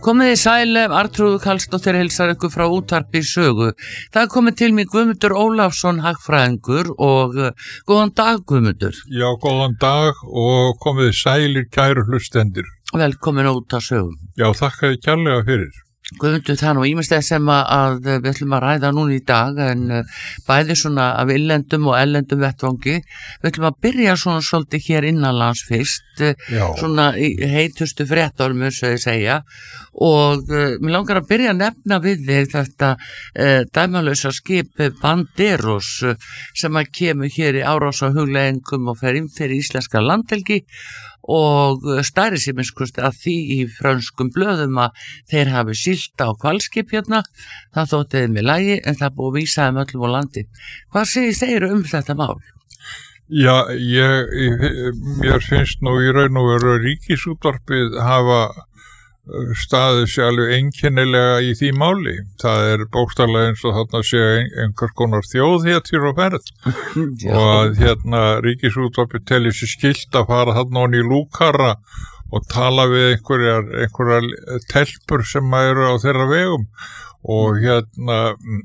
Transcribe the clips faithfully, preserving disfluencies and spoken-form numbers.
Komið í sæl, Arnþrúður Karlsdóttir heilsar ykkur frá útvarpi Sögu. Það er komið til mig Guðmundur Ólafsson, hagfræðingur, og uh, góðan dag, Guðmundur. Já, góðan dag og komið í sælir, kæru hlustendur. Velkomin út á Sögu. Já, þakka þið kærlega fyrir. Guðmundur, það er nú ýmislegt sem að við ætlum að ræða núna í dag, en bæði svona af illendum og ellendum vettvangi. Við ætlum að byrja svona svolítið hér innanlands fyrst, Já. svona í heitustu fréttormu, svo ég segja, og uh, mér langar að byrja að nefna við þig þetta uh, dæmalausa skip Banderos uh, sem að kemur hér í árás á hugleiðingum og fer inn fyrir íslenska landhelgi, og stæri sér minnskust að því í frönskum blöðum að þeir hafi siglt á hvalskip hérna. Það þóttiði með lagi, en það búið að vísa þeim öllum á landi. Hvað segir þeir um þetta mál? Já, ég, ég, mér finnst nú í raun og veru Ríkisútvarpið hafa staðið sér alveg einkennilega í því máli. Það er bókstaflega eins og þarna sé ein, einhvers konar þjóðhetjur á ferð og að hérna Ríkisútvarpið telur sér skylt að fara þarna onni í lúkara og tala við einhverjar, einhverjar telpur sem eru á þeirra vegum og hérna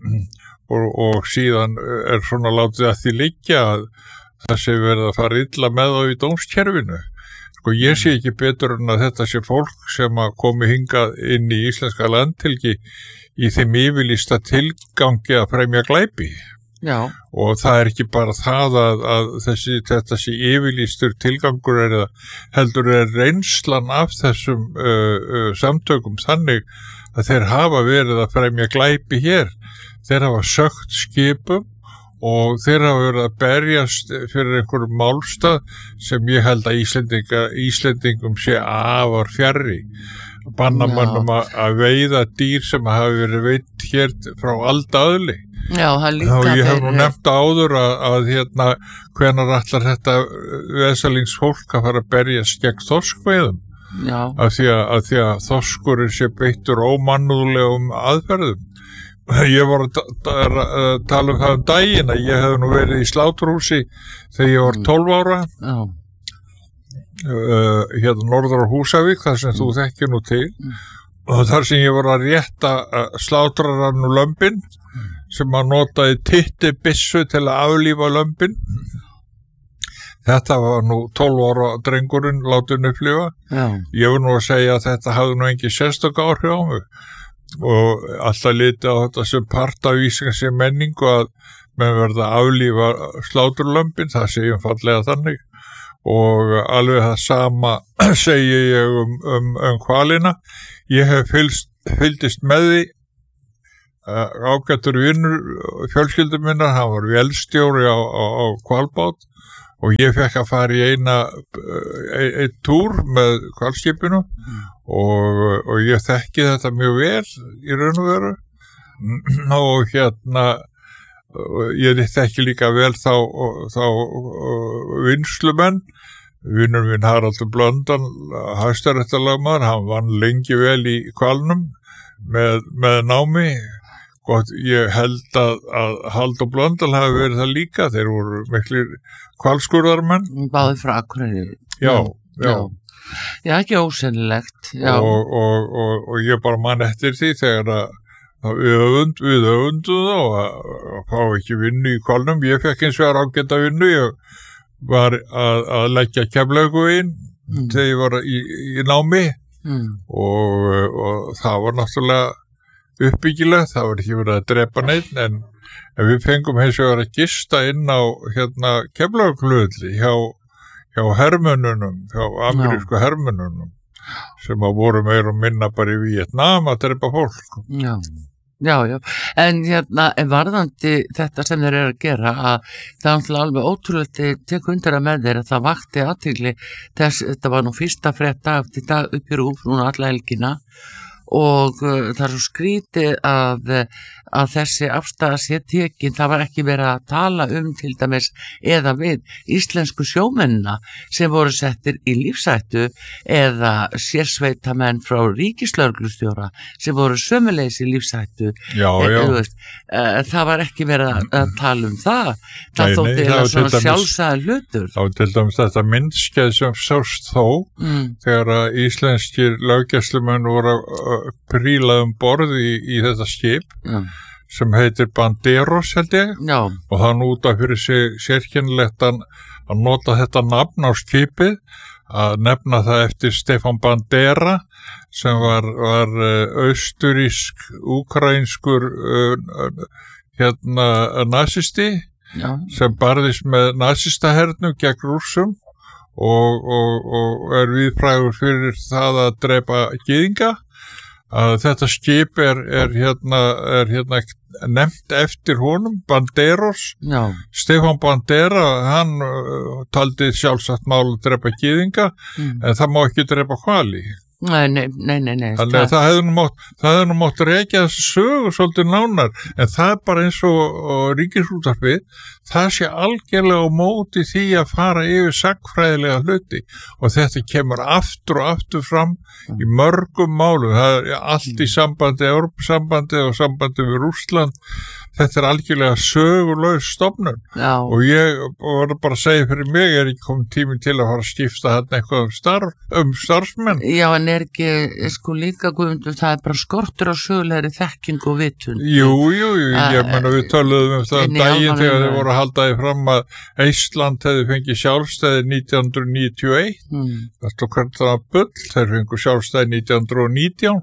og, og síðan er svona látið að því liggja að það sé verið að fara illa með þá í dómskerfinu. Sko ég sé ekki betur en að þetta sé fólk sem að komi hingað inn í íslenska landhelgi í þeim yfirlýsta tilgangi að fremja glæpi. Já. Og það er ekki bara það að, að þessi, þetta sé yfirlýstur tilgangur er að heldur er reynslan af þessum uh, uh, samtökum þannig að þeir hafa verið að fremja glæpi hér. Þeir hafa sökt skipum og þeir hafa verið að berjast fyrir einhverjum málstað sem ég held að Íslendinga, Íslendingum sé afar fjarri. Bannamönnum að, að veiða dýr sem hafa verið veitt hér frá aldaðli. Já, það líka og ég hef nú þeir... nefnt áður að, að hérna, hvenær ætlar þetta vesalingsfólk að fara að berjast gegn þorskveiðum. Já. Af því að, að, því að þorskurinn sé beittur ómannúðlegum aðferðum. Ég var að tala um það um daginn að ég hef nú verið í sláturhúsi þegar ég var tólf ára Já. Uh, hérna norður á Húsavík, þar sem þú þekkir nú til mm. og þar sem ég var að rétta slátrarann og lömbin mm. sem að notaði titti byssu til að aflífa lömbin. Þetta var nú tólf ára drengurinn látin upplifa. Já. Ég var nú að segja að þetta hafði nú engin sérstök áhrif á mig og alltaf litið á þetta sem part af íslenskri menningu að menn verða að aflífa sláturlömbin, það sé einfaldlega þannig og alveg það sama segi ég um, um, um hvalina. Ég hef fylgst, fylgdist með því uh, ágættur vinnur fjölskyldu minnar, hann var vélstjóri á, á, á hvalbát og ég fekk að fara í eina ein, ein túr með hvalskipinu mm. Og, og ég þekki þetta mjög vel í raun og veru og hérna ég þekki líka vel þá, þá vinslumenn. Vinnur minn Haraldur Blöndal, hæstaréttarlögmaður, hann vann lengi vel í hvalnum með, með námi. Gott, ég held að, að Halldór Blöndal hafi verið það líka, þeir voru miklir hvalskurðarmenn. Báði frá Akureyri. Já, já. já. Já, ekki ósennilegt. Og, og, og, og ég bara man eftir því þegar að, að við öfund, við öfundum þá að, að fá ekki vinnu í hvalnum. Ég fekk eins vegar ágæta vinnu. Ég var að, að leggja Keflavíkurveginn mm. þegar ég var í, í námi mm. og, og það var náttúrulega uppbyggilegt. Það var ekki verið að drepa neitt, en, en við fengum hins vegar að gista inn á hérna Keflavíkurflugvelli hjá hjá hermönnunum, hjá amerísku hermönnunum sem að voru meira og minna bara í Víetnam að drepa fólk. Já, já, já. En hérna, en varðandi þetta sem þeir eru að gera, að það er alveg ótrúlega tek undir að með þeir að það vakti athygli þess, þetta var nú fyrsta frétta eftir dag upp í RÚV, núna alla helgina og uh, það er svo skrítið að að þessi afstaða sé tekin, það var ekki verið að tala um til dæmis eða við íslensku sjómennina sem voru settir í lífshættu eða sérsveitamenn frá ríkislögreglustjóra sem voru sömuleiðis í lífshættu. Já, já. Veist, uh, það var ekki verið að, að tala um það. Það nei, þótti eða svona sjálfsagður hlutur. Þá til dæmis þetta myndskeið sem sást þó mm. þegar að íslenskir löggæslumenn voru príla um borð í, í þetta skip Já. sem heitir Banderos held ég Já. og það er út af fyrir sig sérkennilegt að nota þetta nafn á skipið að nefna það eftir Stefán Bandera sem var, var austurísk, úkrainskur uh, hérna nazisti Já. sem barðist með nazistahernum gegn Rússum og, og, og er viðfrægur fyrir það að drepa gyðinga. Að þetta skip er, er, hérna, er hérna nefnt eftir honum, Banderos. Já. Stefán Bandera, hann uh, taldi sjálfsagt mál að drepa gyðinga, mm. en það má ekki drepa hvali. Nei, nei, nei, nei, nei. Þannig að það hefði nú mátt, það hefði nú mátt rekja þessu sögu svolítið nánar, en það er bara eins og, og Ríkisútvarpið, það sé algjörlega á móti því að fara yfir sagnfræðilega hluti og þetta kemur aftur og aftur fram í mörgum málum, það er allt í sambandi, Evrópusambandi og sambandi við Rússland, þetta er algjörlega sögulegs stofnun. Já. Og ég var bara að segja fyrir mig, er ekki komið tíminn til að fara að skipta þarna eitthvað um, starf, um starfsmenn. Já, en er ekki, sko líka Guðmundur, það er bara skortur á sögulegri þekking og vitund. Jú, jú, jú, ég uh, menna við töluðum um það um daginn þegar þeir voru að halda því fram að Ísland hefði fengið sjálfstæði nítján hundruð níutíu og eitt, mm. það stóð hvernig það var bull, þeir fengu sjálfstæði nítján hundruð og nítján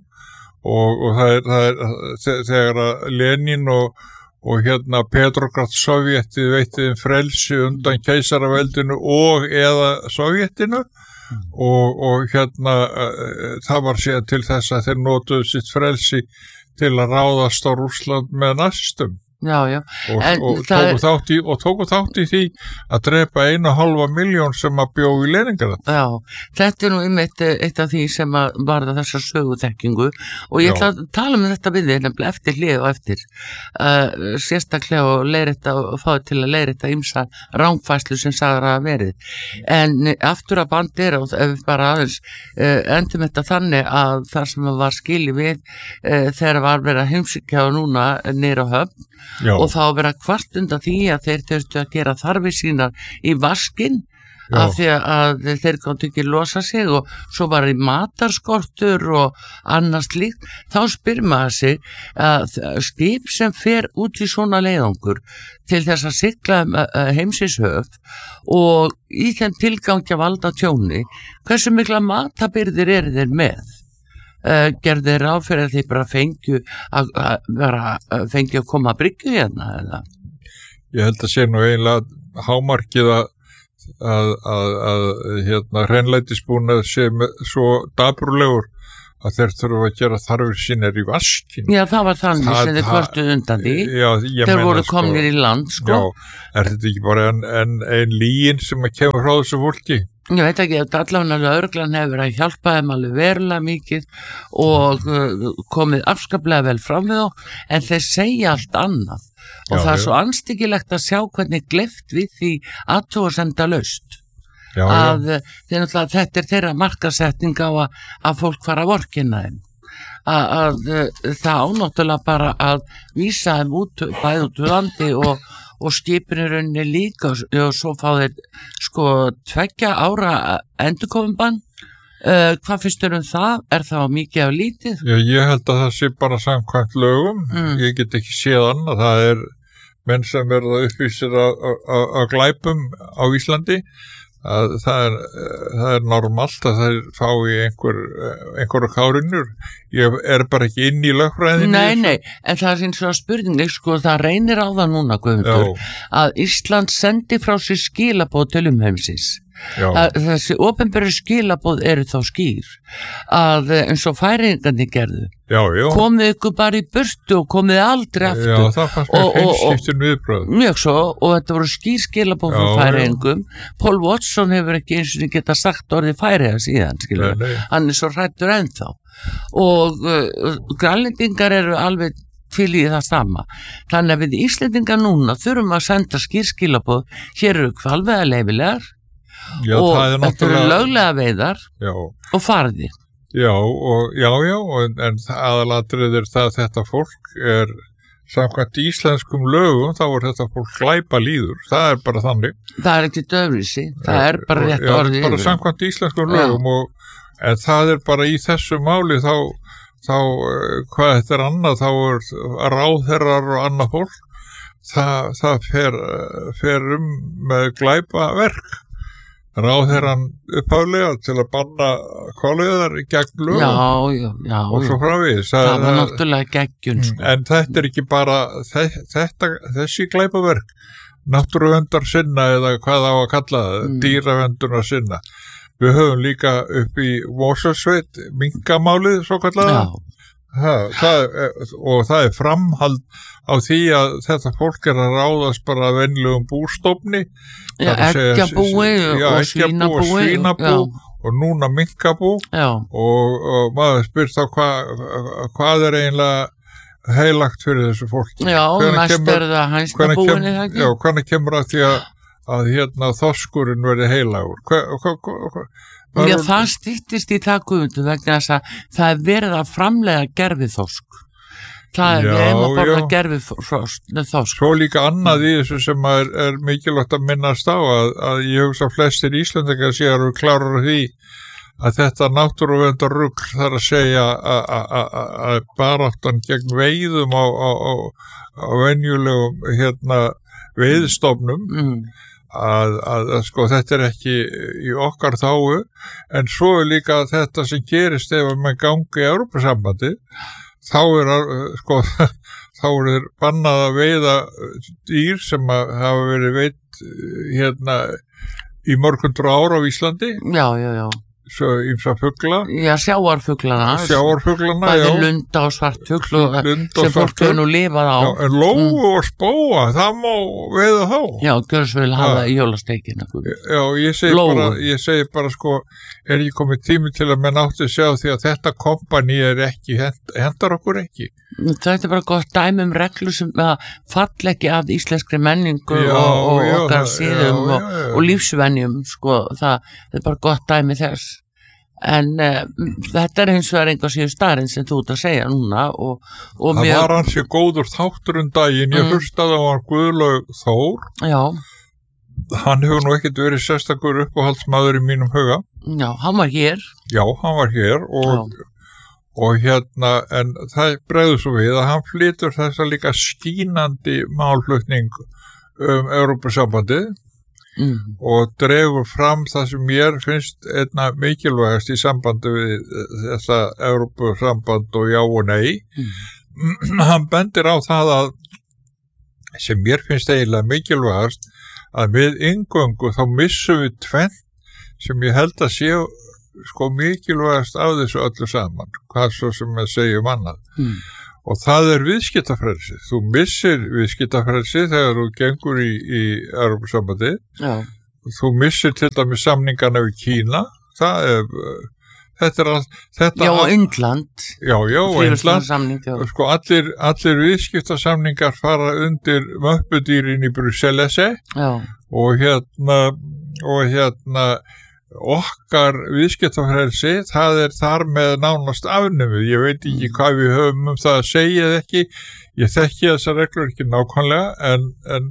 og, og það er, það er þegar að Lenin og og hérna Petrograd Sovjetið veitið frelsi undan keisaraveldinu og eða Sovjetinu mm. og, og hérna uh, það var síðan til þess að þeir notuðu sitt frelsi til að ráðast á Rússland með nazistum. Já, já. Og, og, tóku þátt í, og tóku þátt í því að drepa einu og hálfa miljón sem að bjó í Leningrad. Já, þetta er nú einmitt eitt af því sem að varða þessa söguþekkingu og ég ætla að tala um þetta við þér nefnilega eftir hlið og eftir uh, sérstaklega og leiðrétta og fáið til að leiðrétta ýmsa rangfærslu sem sagður að verið. En aftur að Bandera og ef við bara aðeins uh, endum þetta þannig að það sem var skilið við uh, þegar var verið að heimsækja og núna niður á Höfn Já. Og þá vera kvart undan því að þeir þurftu að gera þarfir sínar í vaskinn af því að þeir gáttu ekki losa sig og svo var í matarskortur og annars líkt, þá spyr maður sig að skip sem fer út í svona leiðangur til þess að sigla heimsins höf og í þeim tilgangi að valda tjóni, hversu mikla matabirgðir eru þeir með? Uh, gerði ráð fyrir að þið bara fengju að, að vera að fengju að koma að bryggju hérna eða? Ég held að sé nú eiginlega hámarkið að að, að, að hérna hreinlætisbúnað sé svo dapurlegur að þeir þurfa að gera þarfir sínar í vaskin. Já, það var þannig sem þeir kvartuðu undan því. Já, þeir voru sko, komnir í land, sko. Já, er þetta ekki bara en, en, en líin sem að kemur frá þessu fólki? Ég veit ekki að allavega lögreglan hefur að hjálpa þeim alveg verulega mikið og uh, komið afskaplega vel fram við þá, en þeir segja allt annað og já, það er já. Svo anstíkilegt að sjá hvernig gleypt við því athugasemda laust. Já, að já. Þeir, þetta er þeirra markasetning á að, að fólk fara að vorkina þeim að, að það ánáttúrulega bara að vísa þeim út bæð út úr landi og, og skipinurunni líka og, og svo fá þeir sko tveggja ára endurkofubann. Uh, hvað finnst þér um það? Er það mikið af lítið? Já, ég held að það sé bara samkvæmt lögum mm. ég get ekki séð annað, það er menn sem verða uppvísir að glæpum á Íslandi að það er, það er normalt að það fá í einhver, einhverju kárinur. Ég er bara ekki inn í lögfræðinni. Nei, nei, en það er eins og spurning, sko, það reynir á það núna, Guðmundur, að Ísland sendi frá sér skilaboð til umheimsins. Að þessi opinberu skilaboð eru þá skýr að eins og færingarnir gerðu já, já. komið ykkur bara í burtu og komið aldrei aftur já, það fannst mér hreinskiptin viðbröð mjög svo og þetta voru skýr skilaboð frá færingum. Paul Watson hefur ekki eins og geta sagt orðið færiða síðan skilur, nei, nei. Hann er svo hrættur ennþá og uh, grænlendingar eru alveg til í það sama. Þannig að við Íslendingar núna þurfum að senda skýr skilaboð, hér eru hvalveiðar leyfilegar Já, og það er þetta eru löglega veiðar já. Og farðir. Já, og, já, já, og, en aðalatrið er það að þetta fólk er samkvæmt íslenskum lögum, þá er þetta fólk glæpa líður, það er bara þannig. Það er ekki döfrisi, það er bara rétt já, orðið. Bara samkvæmt íslenskum lögum, og, en það er bara í þessu máli þá þá hvað þetta er annað, þá er ráðherrar og annað fólk, það, það fer, fer um með glæpaverk. Ráðherran upphaflega til að banna hvalveiðar gegn lögum já, já, já, og svo framvegis. Það, það var náttúrulega geggjun. Sko. En þetta er ekki bara þetta, þessi glæpaverk, náttúruverndar sinna eða hvað á að kalla það, mm. dýravendurnar sinna. Við höfum líka upp í Mosfellssveit minkamálið svo kallaða. Ha, það er, og það er framhald á því að þetta fólk er að ráðast bara að venjulegum bústofni. Já, eggjabúi og svínabúi. Og svínabú og núna minkabú og, og maður spyr þá hva, hvað er eiginlega heilagt fyrir þessu fólki. Já, mest er það hænsnabúinni það ekki. Já, hvernig kemur að því að að hérna þorskurinn verði heilagur. Hva, hva, hva, hva, Já, er... það stýttist í það Guðmundur vegna þess að það er verið að framlega gerviþorsk. Það er við erum að borða gerviþorsk. Svo líka annað í þessu sem er, er mikilvægt að minnast á að, að ég hugsa að flestir Íslendingar séu að klára því að þetta náttúruverndar-rugl þarf að segja að baráttan gegn veiðum á, á, á, á venjulegum hérna veiðstofnum mm. Að, að, að sko þetta er ekki í okkar þáu en svo er líka þetta sem gerist ef mann gangi í Evrópusambandi þá er sko þá er bannað að veiða dýr sem að hafa verið veitt hérna í mörg hundruð ár á Íslandi já, já, já svo ýmsa fugla já, sjávarfuglana sjávarfuglana, bæði já lunda og svartfugl sem fólk hefur nú lifað á já, en lóu mm. og spóa, það má veiða þá já, Gjörsvel hafa í jólasteikina já, ég segi bara, ég segi bara sko, er ekki komið tími til að menn átti að sjá því að þetta kompani er ekki, hend, hendar okkur ekki þetta er bara gott dæmi um reglu sem fall ekki af íslenskri menningu já, og, og já, okkar síðum já, og, já, já. og lífsvenjum sko, það, það er bara gott dæmi þess en uh, þetta er hins vegar einhver síðu starinn sem þú ert að segja núna og, og það mjög... var hans í góður þáttur um daginn, ég mm. hlustaði á hann Guðlaug Þór já. Hann hefur nú ekkert verið sérstakur uppáhaldsmaður í mínum huga já, hann var hér já, hann var hér og, og hérna, en það bregður svo við að hann flytur þessa líka skínandi málflutning um Evrópusambandið Mm. og dregur fram það sem mér finnst einna mikilvægast í sambandi við þessa Evrópusamband og já og nei mm. hann bendir á það að sem mér finnst eiginlega mikilvægast að við inngöngu þá missum við tvennt sem ég held að sé sko mikilvægast af þessu öllu saman hvað svo sem við segjum annað mm. og það er viðskiptafrelsi. Þú missir viðskiptafrelsi þegar þú gengur í, í Evrópusambandið. Já. Þú missir til dæmis samningana við Kína. Það er, þetta er allt... Þetta já, og all... Indland. Já, já, og Indland. Samning, já. Sko, allir, allir viðskiptasamningar fara undir möppudýrin í Brussel-esse. Já. Og hérna, og hérna... okkar viðskiptafrelsi það er þar með nánast afnumið ég veit ekki hvað við höfum um það að segja eða ekki, ég þekki þessar reglur ekki nákvæmlega en, en,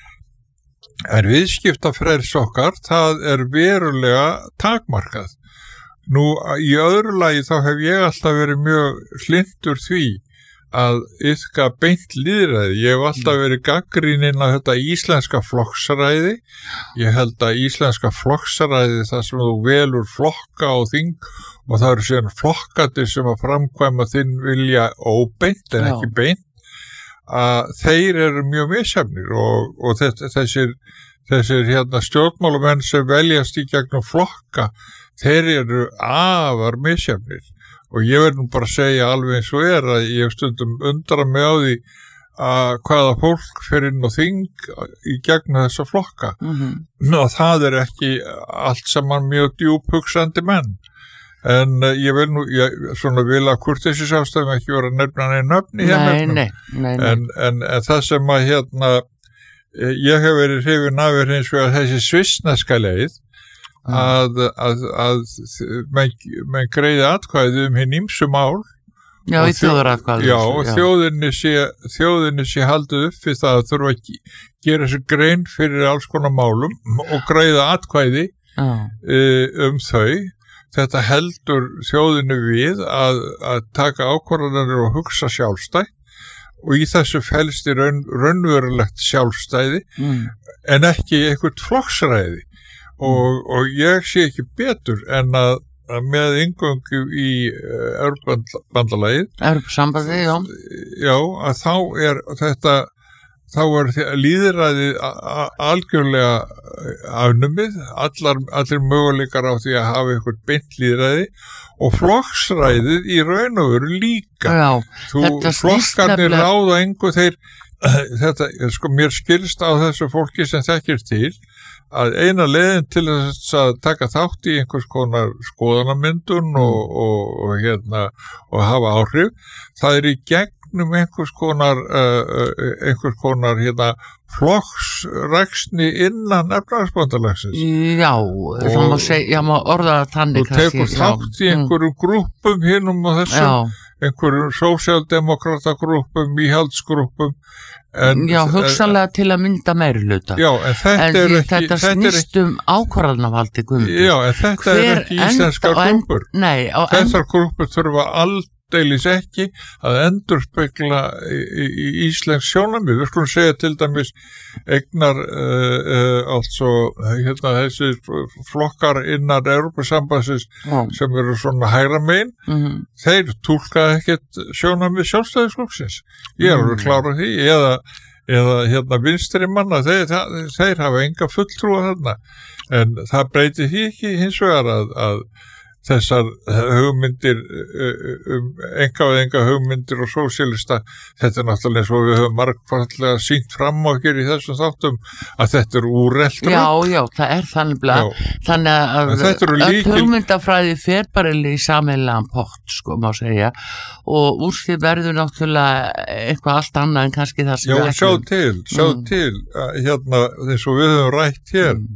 en viðskiptafrelsi okkar það er verulega takmarkað nú í öðru lagi þá hef ég alltaf verið mjög hlynntur því að yfka beint lýðræði. Ég hef alltaf verið gagnrýninn á þetta íslenska flokksræði. Ég held að íslenska flokksræði það sem þú velur flokka og þing og það eru síðan flokkandi sem að framkvæma þinn vilja óbeint en ekki beint að þeir eru mjög misjafnir og, og þessir, þessir hérna stjórnmálumenn sem veljast í gegnum flokka þeir eru afar misjafnir og ég verð nú bara að segja alveg eins og er að ég stundum undra mig á því að hvaða fólk fer inn og þing í gegnum þessa flokka mm-hmm. og það er ekki allt saman mjög djúphugsandi menn en uh, ég vil nú ég, svona vil að kurteisins ástæðum ekki vera nefna neina nöfni hér nei, nei, nei, nei. En, en, en það sem að hérna ég hef verið hrifin af er hins vegar þessi svissneska leið Mm. að, að, að menn, menn greiði atkvæði um hinn ýmsu mál já, í þjóðaratkvæði já, og þjóðinni sé, þjóðinni sé haldið upp fyrir það að þurfa að gera sér grein fyrir alls konar málum og greiða atkvæði uh, um þau þetta heldur þjóðinu við að, að taka ákvarðanir og hugsa sjálfstætt og í þessu felst í raun, raunverulegt sjálfstæði mm. en ekki eitthvað flokksræði og, og ég sé ekki betur en að, að með inngöngu í uh, Evrópubandalagið Evrópusambandið, já. Já, að þá er þetta þá er lýðræðið algjörlega afnumið, allar, allir möguleikar á því að hafa eitthvað beint lýðræði og flokksræðið í raun og veru líka. Já, þú flokkarnir nefnilega... ráða engu þeir, þetta, sko, mér skilst á þessu fólki sem þekkir til að eina leiðin til þess að taka þátt í einhvers konar skoðanamyndun og, og, og, hérna, og hafa áhrif, það er í gegn um einhvers konar uh, einhvers konar hérna flokksræksni innan efnahagsbandalagsins. Já, það má segja, já má orða það þannig. Þú tekur þátt í einhverjum grúppum hinum og þessum, já. Einhverjum sósíaldemókrata grúppum, íhaldsgrúppum. En, já, hugsanlega en, til að mynda meirihluta. Já, en þetta en er ekki... Þetta snýst um ákvarðanavaldi, Guðmundur. Já, en þetta Hver er ekki íslenskar grúppur. Nei, á Þessar grúppur þurfa aldrei deilis ekki að endurspegla í, í, í Íslensk sjónarmið. Við skulum segja til dæmis eignar uh, uh, altså hérna þessi flokkar innan Evrópusambandsins mm. sem eru svona hægra megin, mm-hmm. þeir túlka ekkert sjónarmið sjálfstæðisflokksins. Ég er alveg mm. klár á því, eða, eða hérna vinstri manna, þeir, þeir, þeir hafa enga fulltrúa þarna. En það breytir því ekki hins vegar að, að þessar hugmyndir um engaveðinga hugmyndir og sósíalista, þetta er náttúrulega eins og við höfum margfallega sýnt fram á hér í þessum þáttum að þetta er úrelt. Já, já, það er þannig þannig að öll hugmyndafræði fer bara í sameiginlegan pott, sko, má segja, og úr því verður náttúrulega eitthvað allt annað en kannski það sem já, sjá til, sjá mm. til hérna, eins og við höfum rætt hér mm.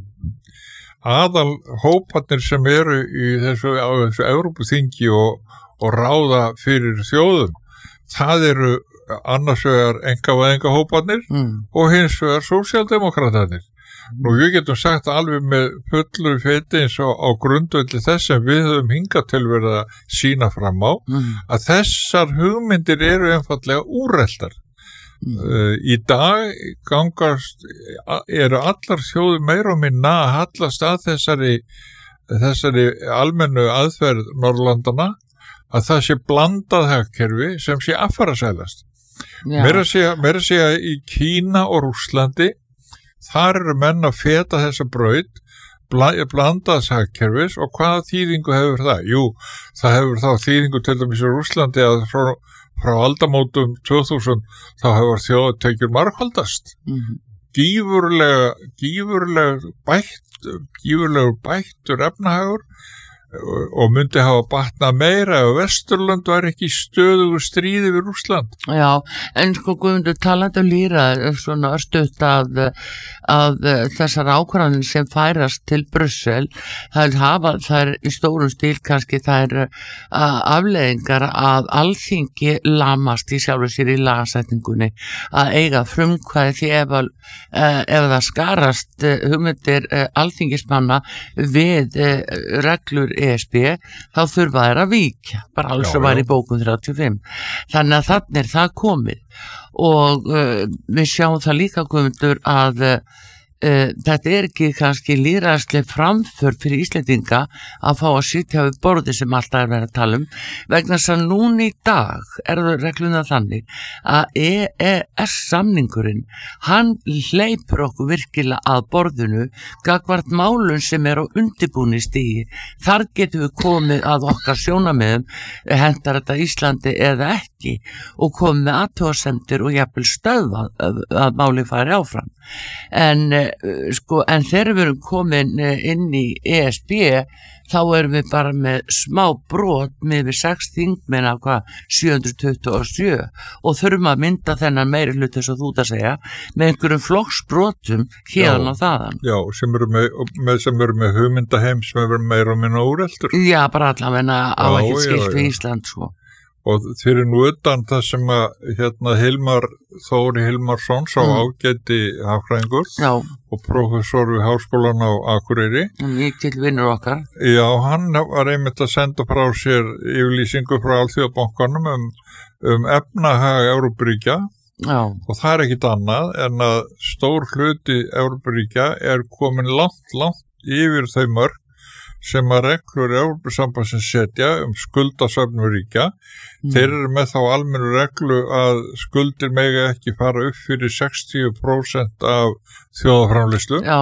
aðal hóparnir sem eru í þessu, á þessu Evrópuþingi og, og ráða fyrir þjóðum, það eru annars vegar engavæðinga hóparnir mm. og hins vegar sósíaldemókratarnir. Mm. Nú við getum sagt alveg með fullu feti eins og á grundvelli þess sem við höfum hingað til verið að sína fram á, mm. að þessar hugmyndir eru einfallega úreltar. Mm. Uh, í dag gangast eru allar þjóðir meira og minna að hallast að þessari þessari almennu aðferð Norrlandana að það sé blandað hagkerfi sem sé affarasælast. Meira að segja, meira að segja í Kína og Rússlandi, þar eru menn að feta þessa braut blandaðs hagkerfis og hvaða þýðingu hefur það? Jú, það hefur þá þýðingu til dæmis í Rússlandi að frá frá aldamótum tvö þúsund þá hefur þjóðatekjur margfaldast. Mm-hmm. Gífurlega, gífurlega bætt, gífurlega bættur efnahagur og myndi hafa batnað meira ef Vesturlönd var ekki í stöðugu stríði við Rússland. Já, en sko Guðmundur, talandi um lýðræði svona örstutt að, að þessar ákvarðanir sem færast til Brussel, það hafa þær í stórum stíl kannski þær afleiðingar að Alþingi lamast í sjálfu sér í lagasetningunni, að eiga frumkvæði því ef, ef það skarast hugmyndir alþingismanna við reglur E S B, þá þurfa þær að víkja, bara alls sem var í bókun þrjátíu og fimm. Þannig að þannig er það komið og uh, við sjáum það líka, Guðmundur, að uh, Uh, þetta er ekki kannski lýðræðisleg framför fyrir Íslendinga að fá að sitja við borði sem alltaf er verið að tala um, vegna þess að núna í dag er það regluna þannig að E E S-samningurinn hann hleypur okkur virkilega að borðinu gagnvart málun sem er á undirbúni stigi. Þar getum við komið að okkar sjónarmiðum, hentar þetta Íslandi eða ekki, og komið með athugasemdir og jafnvel stöðvað að, að máli færi áfram. En sko, en þegar við erum komin inn í E S B þá erum við bara með smá brot með við sex þingmenn af hvað sjö hundruð tuttugu og sjö og þurfum að mynda þennan meiri hluti eins og þú ert að segja með einhverjum flokksbrotum hérna og þaðan. Já, sem eru með, með, sem eru með hugmyndaheim sem eru meira og minna úreltur. Já, bara allavega á ekki skilt við Ísland sko. og fyrir nú utan það sem að hérna Hilmar Þóri Hilmarsson sá Mm. ágæti hagfræðingur Já, og prófessor við Háskólann á Akureyri. mikill vinnur okkar. Já, hann var einmitt að senda frá sér yfirlýsingu frá Alþjóðabankanum um, um efnahag Evrópuríkja Já, og það er ekkit annað en að stór hluti Evrópuríkja er komin langt, langt yfir þau mörk sem að reglur Evrópusambandsins setja um skuldasöfnum ríkja. Mm. Þeir eru með þá almennu reglu að skuldir mega ekki fara upp fyrir sextíu prósent af þjóðarframleiðslu, já,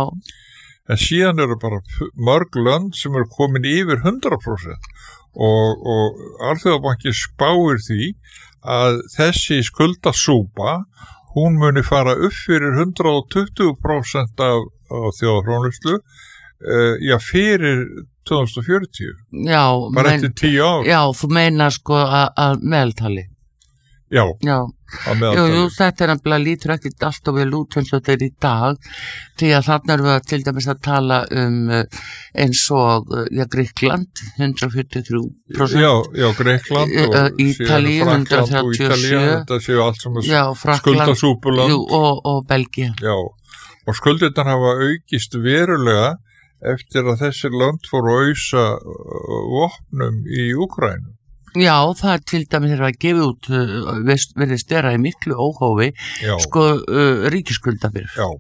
en síðan eru bara f- mörg lönd sem eru komin yfir hundrað prósent og, og Alþjóðabanki spáir því að þessi skuldasúpa, hún muni fara upp fyrir hundrað og tuttugu prósent af, af þjóðarframleiðslu uh, já, fyrir tvö þúsund og fjörutíu, já, bara men- eftir tíu ár. já, þú meinar sko að, að meðaltali. Já, Já, á jú, meðaltali. jú, þetta er nefnilega lítur ekkert allt og vel út eins og þetta er í dag, því að þarna erum við til dæmis að tala um uh, eins og, uh, já, Grikkland, hundrað fjörutíu og þrjú prósent. Já, já, Greikland og Uh, Ítalíu, síðan hundrað Frakkland og þrjátíu og sjö. Ítalía, þetta séu allt sem Já, Frakkland, skuldasúpuland. jú, og, og Belgía. Já, og skuldirnar hafa aukist verulega eftir að þessi lönd fóru að ausa uh, vopnum í Úkraínu. Já, það er til dæmis þegar að gefa út uh, veist- virðist vera í miklu óhófi Já, sko uh, ríkisskuldabyrð já,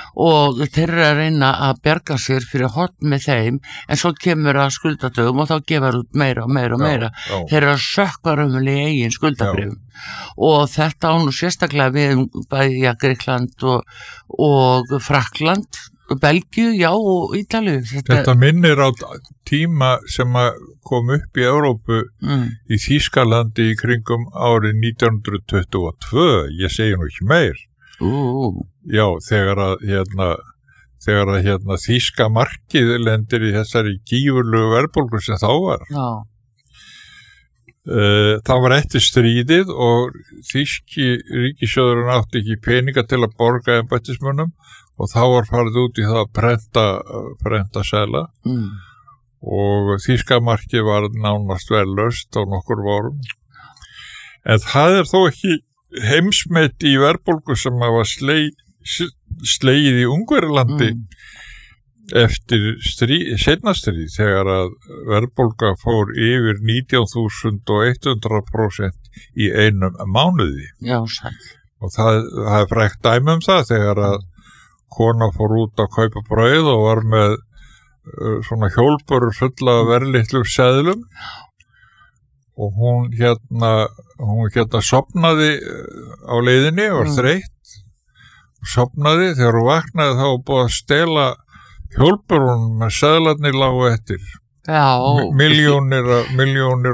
og þeir eru að reyna að bjarga sér fyrir hotn með þeim en svo kemur að skuldadögum og þá gefa út meira og meira og meira. já, já, Þeir eru að sökka raunverulega í eigin skuldabrifum og þetta á nú sérstaklega við um bæði ja, Grikkland og, og Frakkland, Belgíu, já og Ítalíu. Þetta minnir á tíma sem að kom upp í Evrópu mm, í Þýskalandi í kringum árið nítján hundruð tuttugu og tvö, ég segi nú ekki meir. ú, Já, þegar að hérna, þegar að hérna þýska markið lendir í þessari gífurlegu verðbólgu sem þá var. já, Uh, það var eftir stríðið og þýski ríkissjóðurinn átti ekki peninga til að borga embættismönnum og þá var farið út í það að prenta, prenta sela mm, og þýska markið var nánast verðlaust á nokkur árum. En það er þó ekki heimsmet í verðbólgu sem að var slei, slegið í Ungverjalandi mm, eftir seinna stríð þegar að verðbólga fór yfir nítján þúsund hundrað prósent í einum mánuði. já, sæl. Og það, það er frækt dæmi um það þegar að kona fór út að kaupa brauð og var með uh, svona hjólbörur fulla af verðlitlum seðlum og hún hérna hún hérna sopnaði uh, á leiðinni og var Mm. þreytt og sopnaði þegar hún vaknaði þá var búið að stela hjólbörunum með seðlarnir lágu eftir Já, miljónir miljónir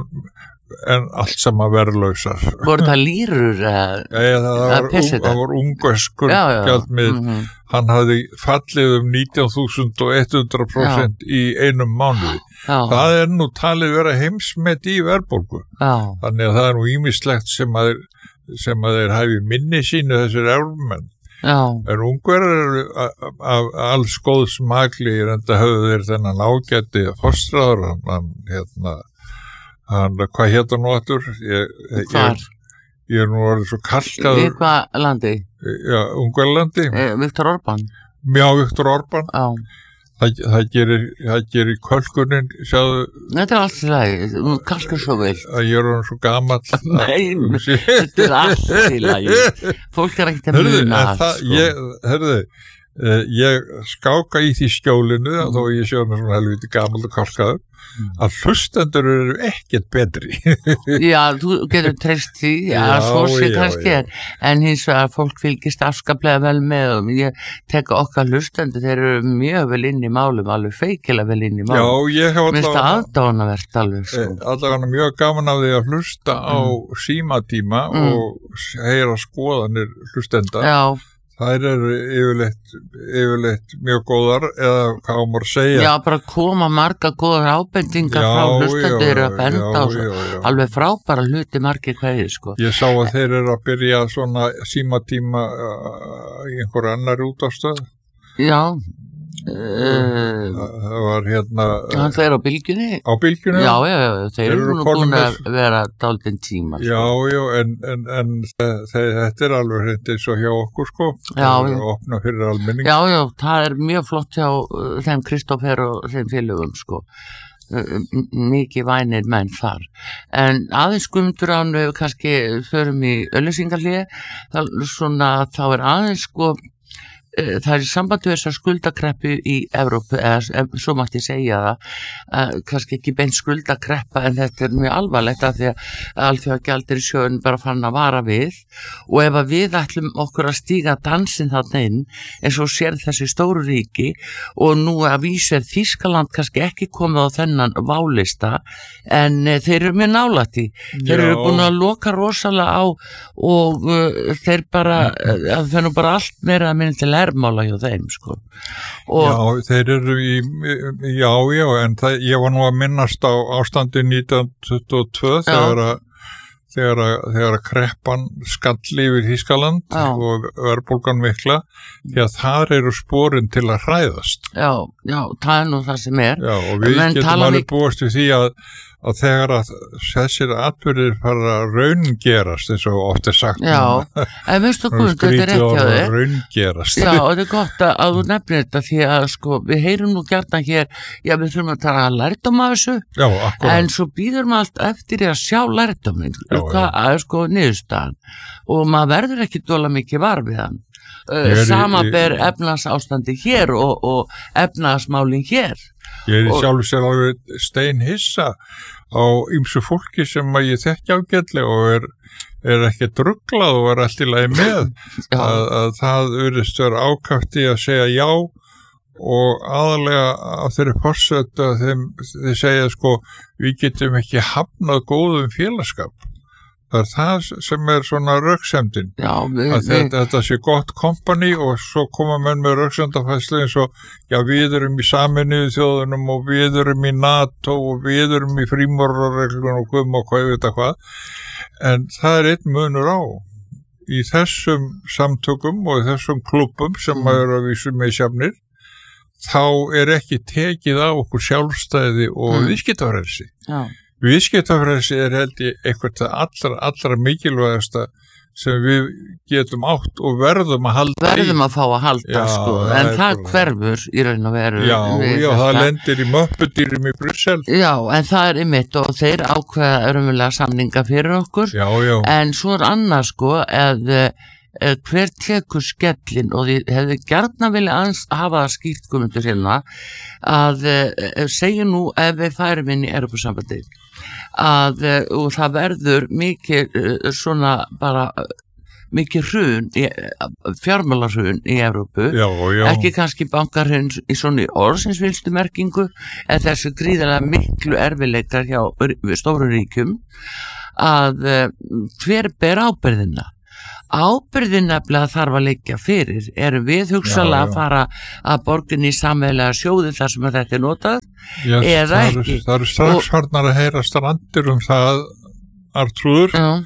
en allt sama verðlausar. voru það lýrur eða? Eða, það, Eða var, un, pissita? það var ungverskur Já, já, gjaldmiðill. mhm, Hann hafði fallið um nítján þúsund hundrað prósent í einum mánuði. já, Það er nú talið vera heimsmet í verðbólgu. já, Þannig að það er nú ýmislegt sem að þeir, sem að þeir hafi minni sínu þessir Evrópumenn. já, En ungverðar eru a- af alls góðs maglir en það höfðu þeir þennan ágæti fórstráður, hann, hann, hérna, hann, hvað hétt hann nú aftur? Ég, ég, hvar? ég er nú orðið svo Í kalkaður, hvað landi? já, Ungverjalandi, Eh, Viktor Orbán? mjá Viktor Orbán, Já, það, það gerir, það gerir kölkunin, sjáðu, þetta er allt í lagi, þú kalkar svo vel. að ég er hann svo gamall. Nei, þetta er allt í lagi. Fólk er ekkert að Hörðu, muna en allt, það, sko. ég, hörðu, uh, ég skáka í því skjólinu, Mm. þó ég sé hann svona helviti gamall og kalkaður, Mm. að hlustendur eru ekkert betri. Já, þú getur treyst því að Já, svo sé já, kannski já. er, en hins vegar fólk fylgist afskaplega vel með og ég teka okkar hlustendur, þeir eru mjög vel inn í málum, alveg feikilega vel inn í Já, málum. ég hef Mér finnst það allavega aðdánavert alveg, sko. allavega mjög gaman af því að hlusta á símatíma Mm. og heyra skoðanir hlustenda. Já, Þær eru yfirleitt, yfirleitt mjög góðar eða hvað á maður að segja. já, bara koma marga góðar ábendingar frá hlustendur eru að benda á svo. já, já. Alveg frábæra hluti margir hverjir, sko. Ég sá að þeir eru að byrja svona símatíma uh, í einhverju annari útástöð. Já, Uh, það var hérna hann er á bylgjunni á bylgjunni já, já, já, þeir eru nú búin að vera dálítinn tíma sko. já, já, en, en, en þetta er alveg hreint eins og hjá okkur sko já, já. opna fyrir almenning já, já, það er mjög flott hjá þeim Kristófer og þeim félögum sko mikið vænir menn þar en aðeins Guðmundur án við kannski förum í auglýsingahlé svona þá er aðeins sko það er í sambandi við þessar skuldakreppu í Evrópu, eða svo mætti segja það, uh, kannski ekki beint skuldakreppa en þetta er mjög alvarlegt af því að alþjóðagjaldeyrissjóðurinn bara fann að vara við og ef að við ætlum okkur að stíga dansinn þarna inn eins og sér þessi stóru ríki og nú að vísu er Þýskaland kannski ekki komið á þennan válista en uh, þeir eru mjög nálægt í, þeir eru búin að loka rosalega á og uh, þeir bara, uh, það er nú bara allt meira að minna til ermála hjá þeim sko og já, þeir eru í já, já, en það, ég var nú að minnast á ástandi nítján tuttugu og tvö þegar að þegar að, þegar að kreppan skalli yfir Þýskaland já. Og verðbólgan mikla því að þar eru sporin til að hræðast já, já, það er nú það sem er já, og við men getum alveg búast við því að að þegar að þessir atburðir fara að raungerast eins og oft er sagt já, en veistu hvað, þetta er ekki á þig raungerast já, og þetta er gott að, að þú nefnir þetta því að sko, við heyrum nú gjarnan hér já, við þurfum að tala lærdóm af þessu já, akkurat en svo býður maður allt eftir að sjá lærdóminn hvað er sko niðurstaðan og maður verður ekki dóla mikið var við hann uh, sama ber efnahagsástandi hér og, og efnahagsmálin hér ég er sjálf sér alveg steinhissa á ýmsu fólki sem að ég þekki ágætlega og er, er ekki druglað og er allt í lagi með að, að það virðist vera ákaft í að segja já og aðalega að þeirri forsötu að þeim, þeir segja sko við getum ekki hafnað góðum félagskap það er það sem er svona röksemdin já, við, að þetta, þetta sé gott kompani og svo koma menn með röksemdafæslu eins og já við erum í Sameinuðu þjóðunum og við erum í NATO og við erum í frímúrarareglunum og hvað og hvað ég veit að hvað en það er einn munur á í þessum samtökum og í þessum klúbbum sem mm. eru að vísu með sjafnir þá er ekki tekið á okkur sjálfstæði og mm. viðskiptafrelsi já Viðskiptafrelsi er held ég eitthvað það allra, allra mikilvægasta sem við getum átt og verðum að halda verðum í. Verðum að fá að halda já, sko, en það hverfur í raun og veru. Já, já, það lendir í möppudýrum í Brussel. Já, en það er einmitt og þeir ákveða örumulega samninga fyrir okkur. Já, já. En svo er annað sko, eða hver tekur skellin og þið hefði gjarnan vilja aðeins hafa það skýrt Guðmundur hérna að segja nú ef við færum inn í Evrópusambandið að og það verður mikið svona bara mikið hrun, fjármálahrun í Evrópu, já, já. Ekki kannski bankarhrun í svona orðsins vilstu merkingu en þessu gríðarlega miklu erfiðleikar hjá stóru ríkjum að hver ber ábyrgðina ábyrgðin nefnilega þarf að liggja fyrir erum við hugsanlega að fara að borgin í sameiginlega sjóði þar sem að þetta er notað já, eða það ekki er, það eru strax farnar að heyra strandir um það Artrúður að,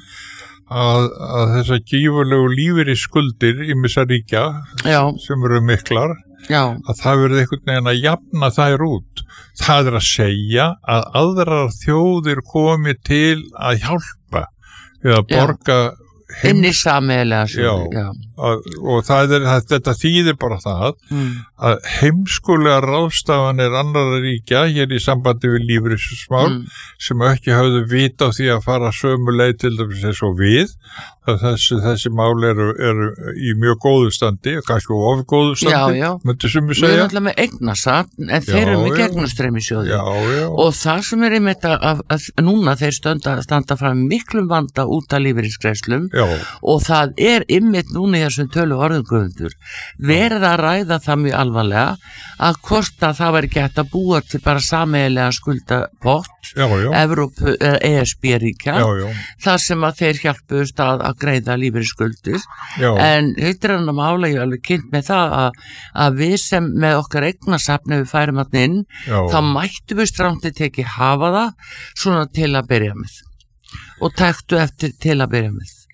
að þessar gífurlegu lífeyrisskuldir ýmissa ríkja já. Sem eru miklar já. Að það verður einhvern veginn að jafna þær út það er að segja að aðrar þjóðir komi til að hjálpa eða borga inn í sameiginlega sjóði já, að, og það er, að, þetta þýðir bara það mm. að heimskulega ráðstafanir annarra ríkja hér í sambandi við lífeyrissmál mm. sem ekki hafðu vita á því að fara sömu leið til dæmis eins og við þessi, þessi mál eru, eru í mjög góðu standi kannski of góðu standi já, já. Myndi sem við segja við erum alltaf með eignasafn en þeir eru með gegnumstreymi sjóði já, já. Og það sem er einmitt að, að, að núna þeir standa, standa fram miklum vanda út af lífeyrisgreiðslum og það er einmitt núna í þessum tölu orðungufundur verið að ræða það mjög alvarlega að hvort að það væri gett að búa til bara sameiginlega skuldapott Evrópu eða E S B-ríkja þar sem að þeir hjálpuðust að, að greiða lífeyrisskuldir en heitir hann að mála ég alveg kynnt með það að, að við sem með okkar eignasafni við færum hann inn já. Þá mættum við strántið tekið hafa það svona til að byrja með og tektu eftir til að byrja með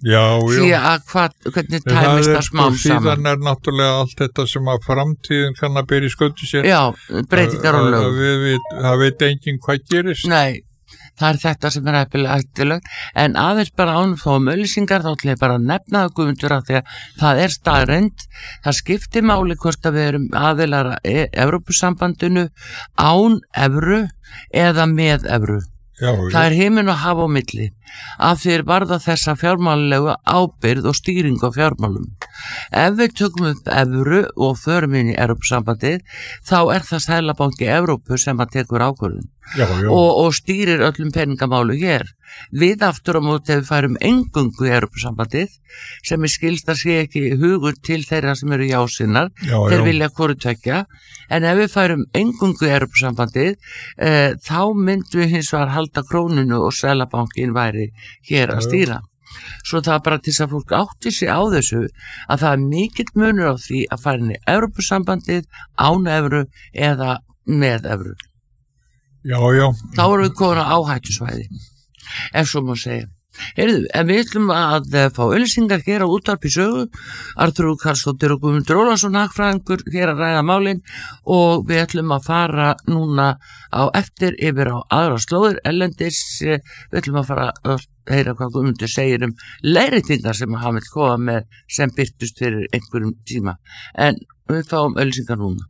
Já, já. Því að hvað, hvernig tæmist það smám saman. Síðan er náttúrulega allt þetta sem að framtíðin kann að byrja í sköldu sér. Já, breytingar og lög. Það veit enginn hvað gerist. Nei, það er þetta sem er hættilegt. En aðeins bara ánum þó um auglýsingar, þá ætlum ég bara að nefna það, Guðmundur, af því að það er staðreynd. Það skiptir máli hvort að við erum aðilar að Evrópusambandinu án evru eða með evru. Já, það er himinn og hafa á milli af því er varða þessa fjármálulegu ábyrgð og stýring á fjármálum. Ef við tökum upp evru og förum inn í Evrópusambandið, þá er það Seðlabanki Evrópu sem að tekur ákvörðun já, já. Og, og stýrir öllum peningamálu hér. Við aftur á móti ef við færum eingöngu í Evrópusambandið, sem er skilst að sé ekki hugur til þeirra sem eru jásinnar, já, þeir já. vilja hvoru tvekja, en ef við færum eingöngu í Evrópusambandið, eh, þá myndum við hins vegar halda krónunu og Seðlabankin væri hér að stýra. Svo það er bara til þess að fólk átti sig á þessu að það er mikill munur á því að fara inn í Evrópusambandið án evru eða með evru. Já, já. Þá erum við komin á áhættusvæði, ef svo má segja. Heyrðu, en við ætlum að fá auglýsingar hér á Útvarpi Sögu, Arnþrúður Karlsdóttir og Guðmundur Ólafsson hagfræðingur hér að ræða málin og við ætlum að fara núna á eftir yfir á aðra slóðir ellendis, við ætlum að fara að heyra hvað Guðmundur segir um leiðréttingar sem hann vill koma með sem birtust fyrir einhverjum tíma, en við fáum auglýsingar núna.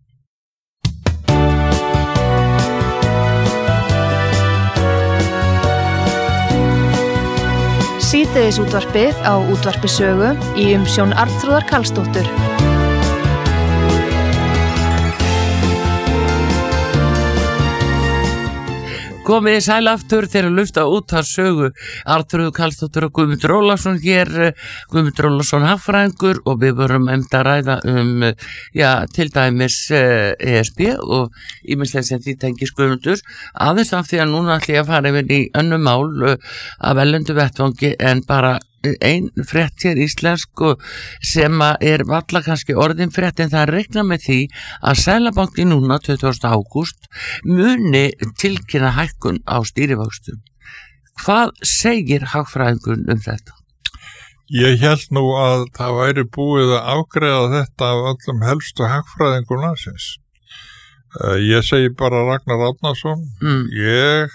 Síðdegis útvarpið á Útvarpi Sögu í umsjón Arnþrúðar Karlsdóttur. Komið í sæl aftur þegar að lufta út að sögu Arnþrúður Karlsdóttir og Guðmundur Ólafsson hér, Guðmundur Ólafsson hagfræðingur og við vorum einmitt að ræða um, já, til dæmis E S B og ýmislegt sem því tengist Guðmundur, aðeins af því að núna ætla ég að fara yfir í önnur mál af erlendu vettvangi en bara ein frétt hér íslensk sem er valla kannski orðin frétt en það er reiknað með því að Seðlabanki núna tuttugasta ágúst muni tilkynna hækkun á stýrivöxtum. Hvað segir hagfræðingur um þetta? Ég held nú að það væri búið að afgreiða þetta af öllum helstu hagfræðingur landsins. Ég segi bara Ragnar Árnason, mm. ég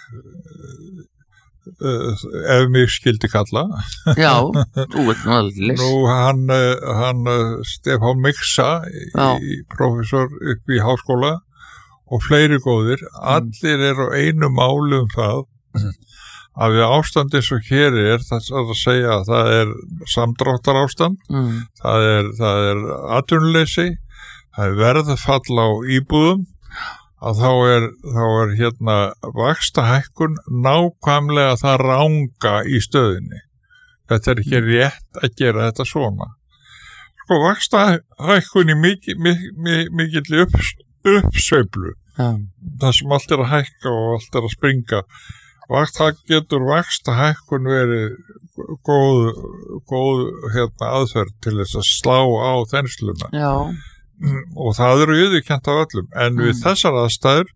Uh, ef mig skildi kalla já, þú veit nú allir nú hann, hann Stefán Mixa í, professor upp í háskóla og fleiri góðir, allir eru á einu máli um það að við ástandi svo hér er það að segja að það er samdráttar ástand mm. það er, það er atvinnuleysi, það er verðfall á íbúðum að þá er, þá er hérna vaxtahækkun nákvæmlega það ranga í stöðinni. Þetta er ekki rétt að gera þetta svona. Sko, vaxtahækkun í mikil, mikil, mikill upps, uppsveiflu. Ja. Það sem allt er að hækka og allt er að springa. Vaxtahækkun getur vaxtahækkun verið góð, góð hérna, aðferð til þess að slá á þensluna. Já. Og það eru viðurkennt af öllum en við mm. þessar aðstæður